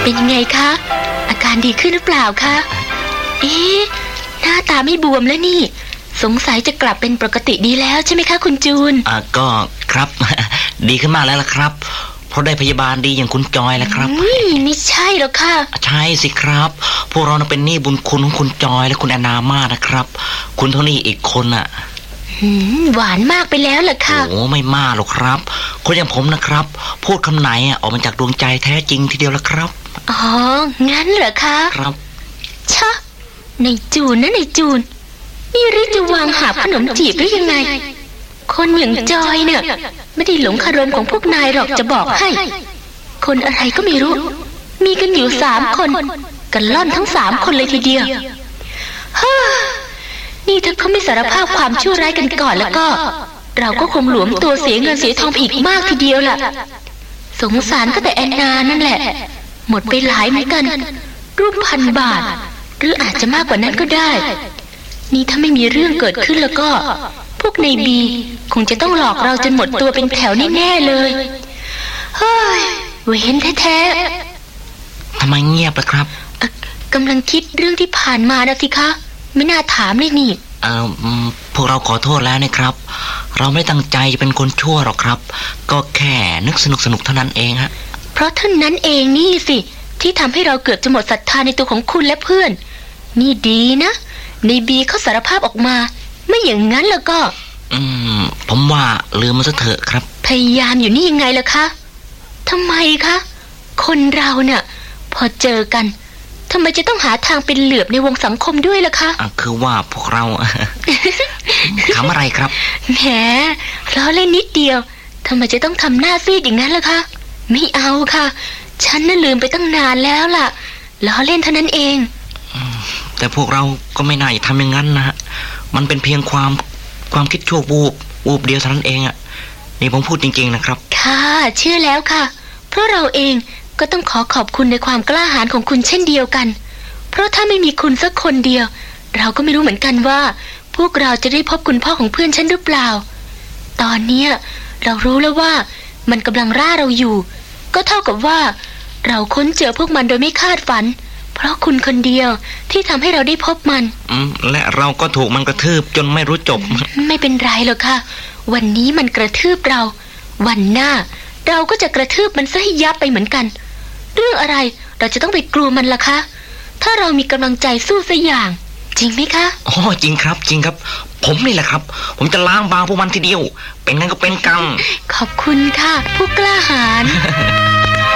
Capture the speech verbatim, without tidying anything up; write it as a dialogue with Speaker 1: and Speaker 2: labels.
Speaker 1: เป็นยังไงคะอาการดีขึ้นหรือเปล่าคะเอ๊ะหน้าตาไม่บวมแล้วนี่สงสัยจะกลับเป็นปกติดีแล้วใช่ไหมคะคุณจูน
Speaker 2: อ่าก็ครับ ดีขึ้นมากแล้วล่ะครับเพราะได้พยาบาลดีอย่างคุณจอยแล้วครับ
Speaker 1: ไม่ใช่หรอกค่ะ
Speaker 2: ใช่สิครับพวกเราเป็นหนี้บุญคุณของคุณจอยและคุณแอนนามากนะครับคุณโทนี่อีกคนอ่ะ
Speaker 1: หวานมากไปแล้วล่ะค่ะ
Speaker 2: โอ้ไม่มากหรอกครับคนอย่างผมนะครับพูดคำไหนอ่ะออกมาจากดวงใจแท้จริงทีเดียวละครับ
Speaker 1: อ๋องั้นเหรอคะ
Speaker 2: ครับ
Speaker 1: ชะในจูนนะในจูนนี่ริจะวางหาขนมจีบหรือยังไงคนอย่างจอยเนี่ยไม่ได้หลงคารมของพวกนายหรอกจะบอกให้คนอะไรก็ไม่รู้มีกันอยู่สามคนกันล่อนทั้งสามคนเลยทีเดียวฮ่านี่ถ้าเขาไม่สารภาพความชั่วร้ายกันก่อนแล้วก็เราก็คงหลวมตัวเสียเงินเสียทองอีกมากทีเดียวล่ะสงสารก็แต่แอนนานั่นแหละหมดไปหลายเหมือนกันรูปพันบาทหรืออาจจะมากกว่านั้นก็ได้นี่ถ้าไม่มีเรื่องเกิดขึ้นแล้วก็พวกในบีคงจะต้องหลอกเราจนหมดตัวเป็นแถวแน่ๆเลยเฮ้ยเว้นแท้
Speaker 2: ๆทำไมเงียบล่ะครับ
Speaker 1: กำลังคิดเรื่องที่ผ่านมานะสิคะไม่น่าถามเลยนี่
Speaker 2: เออพวกเราขอโทษแล้วนะครับเราไม่ตั้งใจจะเป็นคนชั่วหรอกครับก็แค่นึกสนุกสนุกเท่านั้นเองฮะ
Speaker 1: เพราะเท่านั้นเองนี่สิที่ทำให้เราเกือบจะหมดศรัทธาในตัวของคุณและเพื่อนนี่ดีนะในบีเขาสารภาพออกมาไม่อย่างนั้นแล้วก็
Speaker 2: อืมผมว่าลืมมันซะเถอะครับ
Speaker 1: พยายามอยู่นี่ยังไงล่ะคะทำไมคะคนเราเนี่ยพอเจอกันทำไมจะต้องหาทางเป็นเหลือบในวงสังคมด้วยล่ะคะ
Speaker 2: อ่ะคือว่าพวกเรา ทำอะไรครับ
Speaker 1: แหมล้อเล่นนิดเดียวทำไมจะต้องทำหน้าซีดอย่างนั้นล่ะคะไม่เอาค่ะฉันน่ะลืมไปตั้งนานแล้วล่ะล้อเล่นเท่านั้นเอง
Speaker 2: แต่พวกเราก็ไม่น่าจะทำอย่างนั้นนะฮะมันเป็นเพียงความความคิดชั่ววูบวูบเดียวเท่านั้นเองอ่ะนี่ผมพูดจริงๆนะครับ
Speaker 1: ค่ะเชื่อแล้วค่ะเพราะเราเองก็ต้องขอขอบคุณในความกล้าหาญของคุณเช่นเดียวกันเพราะถ้าไม่มีคุณสักคนเดียวเราก็ไม่รู้เหมือนกันว่าพวกเราจะได้พบคุณพ่อของเพื่อนฉันหรือเปล่าตอนเนี้ยเรารู้แล้วว่ามันกำลังร่าเราอยู่ก็เท่ากับว่าเราค้นเจอพวกมันโดยไม่คาดฝันเพราะคุณคนเดียวที่ทำให้เราได้พบมัน
Speaker 2: อืมและเราก็ถูกมันกระทืบจนไม่รู้จบ
Speaker 1: ไม่เป็นไรหรอกค่ะวันนี้มันกระทืบเราวันหน้าเราก็จะกระทืบมันซะให้ยับไปเหมือนกันเรื่องอะไรเราจะต้องไปกลัวมันล่ะคะถ้าเรามีกำลังใจสู้สักอย่างจริงไหมคะ
Speaker 2: อ๋อจริงครับจริงครับผมนี่แหละครับผมจะล้างบางพวกมันทีเดียวเป็นงั้นก็เป็นกรรม
Speaker 1: ขอบคุณค่ะผู้กล้าหาญ